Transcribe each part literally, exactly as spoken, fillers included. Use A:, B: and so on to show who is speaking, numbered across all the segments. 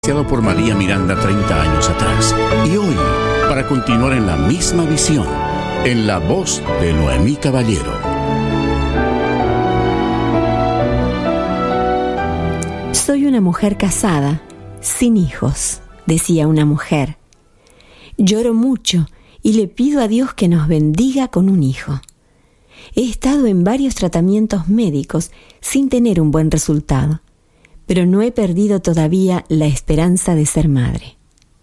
A: Iniciado por María Miranda treinta años atrás. Y hoy, para continuar en la misma visión, en la voz de Noemí Caballero.
B: Soy una mujer casada, sin hijos, decía una mujer. Lloro mucho y le pido a Dios que nos bendiga con un hijo. He estado en varios tratamientos médicos sin tener un buen resultado, pero no he perdido todavía la esperanza de ser madre.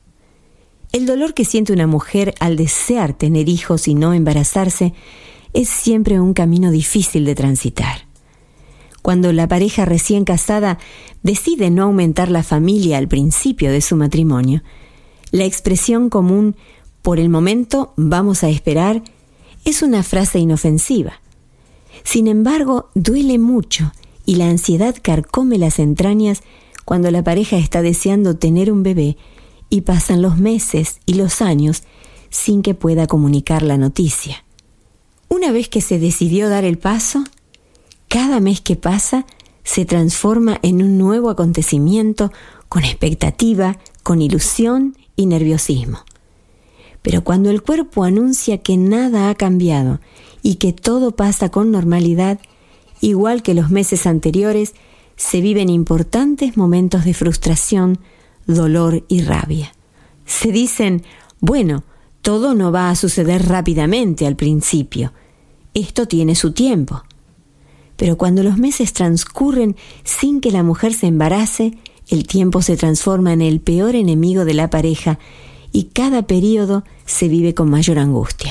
B: El dolor que siente una mujer al desear tener hijos y no embarazarse es siempre un camino difícil de transitar. Cuando la pareja recién casada decide no aumentar la familia al principio de su matrimonio, la expresión común "por el momento vamos a esperar" es una frase inofensiva. Sin embargo, duele mucho y la ansiedad carcome las entrañas cuando la pareja está deseando tener un bebé y pasan los meses y los años sin que pueda comunicar la noticia. Una vez que se decidió dar el paso, cada mes que pasa se transforma en un nuevo acontecimiento con expectativa, con ilusión y nerviosismo. Pero cuando el cuerpo anuncia que nada ha cambiado y que todo pasa con normalidad, igual que los meses anteriores, se viven importantes momentos de frustración, dolor y rabia. Se dicen, bueno, todo no va a suceder rápidamente al principio. Esto tiene su tiempo. Pero cuando los meses transcurren sin que la mujer se embarace, el tiempo se transforma en el peor enemigo de la pareja y cada periodo se vive con mayor angustia.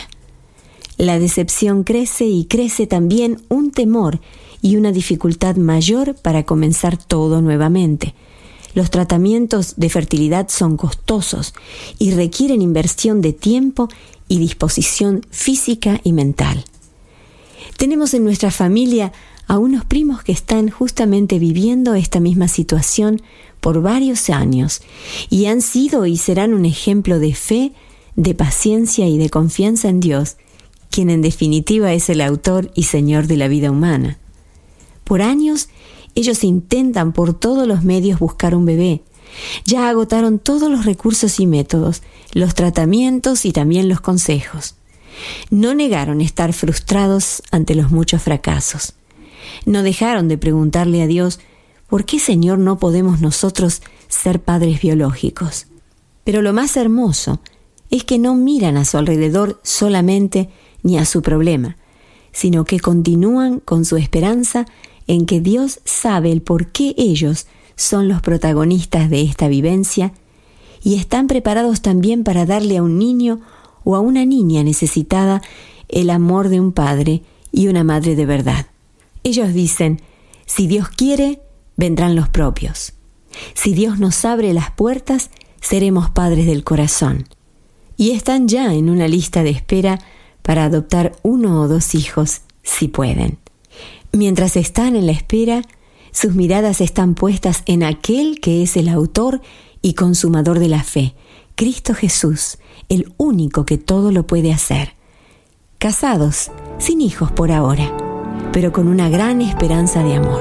B: La decepción crece y crece también un temor y una dificultad mayor para comenzar todo nuevamente. Los tratamientos de fertilidad son costosos y requieren inversión de tiempo y disposición física y mental. Tenemos en nuestra familia a unos primos que están justamente viviendo esta misma situación por varios años y han sido y serán un ejemplo de fe, de paciencia y de confianza en Dios, quien en definitiva es el autor y señor de la vida humana. Por años, ellos intentan por todos los medios buscar un bebé. Ya agotaron todos los recursos y métodos, los tratamientos y también los consejos. No negaron estar frustrados ante los muchos fracasos. No dejaron de preguntarle a Dios, ¿por qué, Señor, no podemos nosotros ser padres biológicos? Pero lo más hermoso es que no miran a su alrededor solamente ni a su problema, sino que continúan con su esperanza en que Dios sabe el por qué ellos son los protagonistas de esta vivencia y están preparados también para darle a un niño o a una niña necesitada el amor de un padre y una madre de verdad. Ellos dicen, si Dios quiere, vendrán los propios. Si Dios nos abre las puertas, seremos padres del corazón. Y están ya en una lista de espera para adoptar uno o dos hijos, si pueden. Mientras están en la espera, sus miradas están puestas en aquel que es el autor y consumador de la fe, Cristo Jesús, el único que todo lo puede hacer. Casados, sin hijos por ahora, pero con una gran esperanza de amor.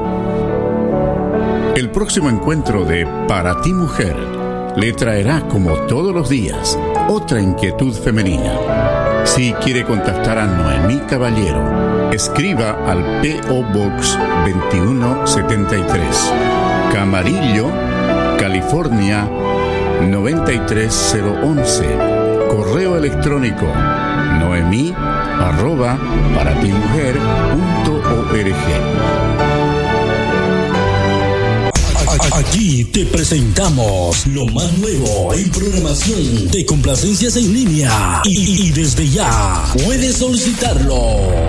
A: El próximo encuentro de Para ti Mujer le traerá, como todos los días, otra inquietud femenina. Si quiere contactar a Noemí Caballero, escriba al P O Box veintiuno setenta y tres, Camarillo, California noventa y tres cero once. Correo electrónico noemí arroba paratimujer punto org.
C: Aquí te presentamos lo más nuevo en programación de complacencias en línea y, y desde ya puedes solicitarlo.